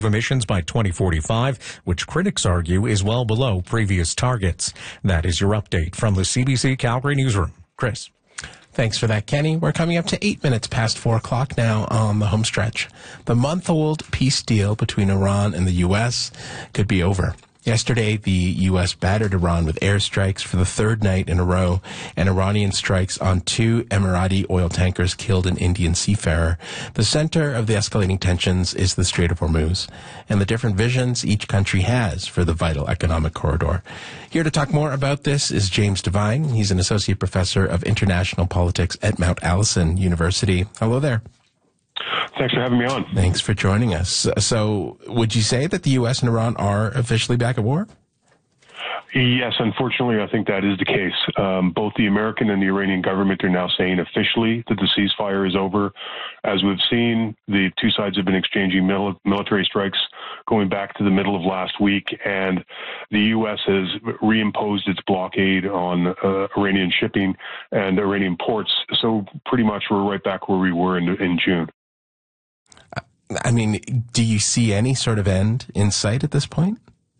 emissions by 2045, which critics argue is well below previous targets. That is your update from the CBC Calgary newsroom. Chris. Thanks for that, Kenny. We're coming up to 8 minutes past 4 o'clock now on the home stretch. The month-old peace deal between Iran and the U.S. could be over. Yesterday, the U.S. battered Iran with airstrikes for the third night in a row, and Iranian strikes on 2 Emirati oil tankers killed an Indian seafarer. The center of the escalating tensions is the Strait of Hormuz, and the different visions each country has for the vital economic corridor. Here to talk more about this is James Devine. He's an associate professor of international politics at Mount Allison University. Hello there. Thanks for having me on. Thanks for joining us. So, would you say that the U.S. and Iran are officially back at war? Yes, unfortunately, I think that is the case. Both the American and the Iranian government are now saying officially that the ceasefire is over. As we've seen, the two sides have been exchanging military strikes going back to the middle of last week, and the U.S. has reimposed its blockade on Iranian shipping and Iranian ports. So pretty much we're right back where we were in June. I mean, do you see any sort of end in sight at this point?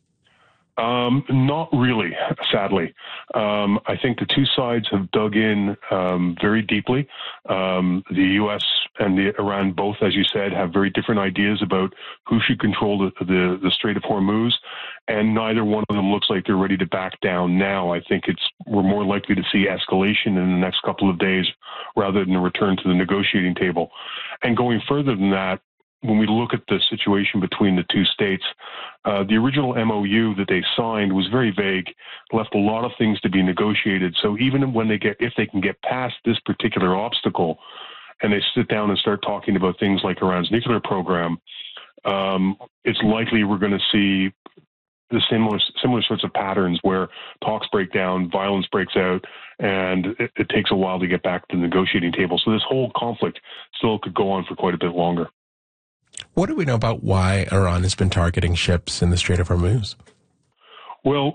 Not really, sadly. I think the two sides have dug in very deeply. The U.S. and Iran both, as you said, have very different ideas about who should control the Strait of Hormuz, and neither one of them looks like they're ready to back down now. I think we're more likely to see escalation in the next couple of days rather than a return to the negotiating table. And going further than that, when we look at the situation between the two states, the original MOU that they signed was very vague, left a lot of things to be negotiated. So even if they can get past this particular obstacle and they sit down and start talking about things like Iran's nuclear program, it's likely we're going to see the similar sorts of patterns where talks break down, violence breaks out, and it takes a while to get back to the negotiating table. So this whole conflict still could go on for quite a bit longer. What do we know about why Iran has been targeting ships in the Strait of Hormuz? Well,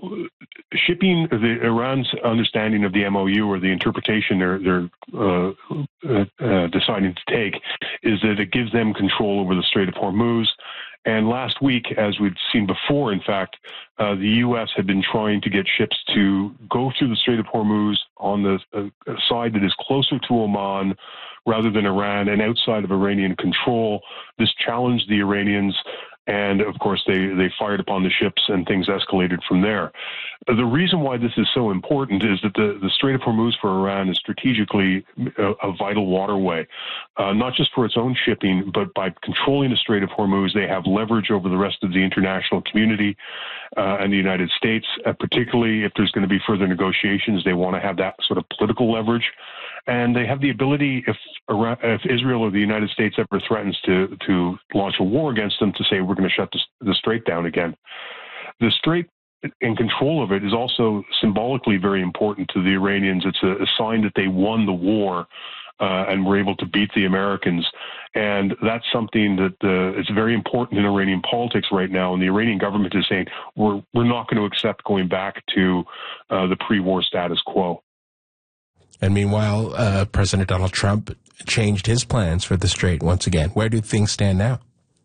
Iran's understanding of the MOU, or the interpretation they're deciding to take, is that it gives them control over the Strait of Hormuz. And last week, as we've seen before, in fact, the U.S. had been trying to get ships to go through the Strait of Hormuz on the side that is closer to Oman rather than Iran and outside of Iranian control. This challenged the Iranians, and of course they fired upon the ships and things escalated from there. The reason why this is so important is that the Strait of Hormuz for Iran is strategically a vital waterway, not just for its own shipping, but by controlling the Strait of Hormuz, they have leverage over the rest of the international community and the United States, particularly if there's going to be further negotiations. They want to have that sort of political leverage. And they have the ability, if Israel or the United States ever threatens to launch a war against them, to say, we're going to shut the Strait down again. The Strait and control of it is also symbolically very important to the Iranians. It's a sign that they won the war and were able to beat the Americans. And that's something that it's very important in Iranian politics right now. And the Iranian government is saying, we're not going to accept going back to the pre-war status quo. And meanwhile, President Donald Trump changed his plans for the Strait once again. Where do things stand now?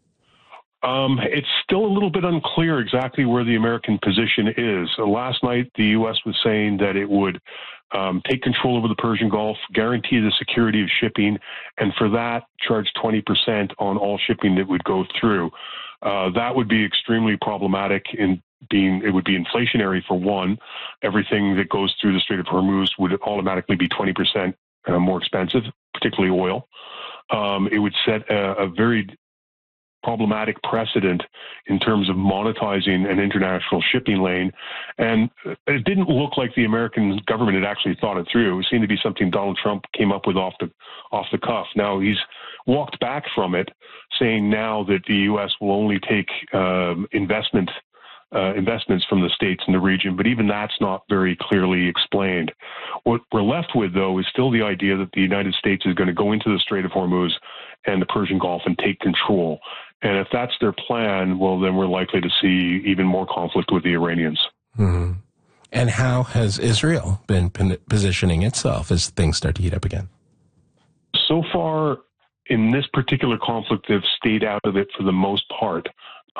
It's still a little bit unclear exactly where the American position is. Last night, the U.S. was saying that it would take control over the Persian Gulf, guarantee the security of shipping, and for that, charge 20% on all shipping that would go through. That would be extremely problematic it would be inflationary for one. Everything that goes through the Strait of Hormuz would automatically be 20% more expensive, particularly oil. It would set a very problematic precedent in terms of monetizing an international shipping lane. And it didn't look like the American government had actually thought it through. It seemed to be something Donald Trump came up with off the cuff. Now he's walked back from it, saying now that the U.S. will only take investments from the states in the region, but even that's not very clearly explained. What we're left with, though, is still the idea that the United States is going to go into the Strait of Hormuz and the Persian Gulf and take control. And if that's their plan, well, then we're likely to see even more conflict with the Iranians. Mm-hmm. And how has Israel been positioning itself as things start to heat up again? So far, in this particular conflict, they've stayed out of it for the most part.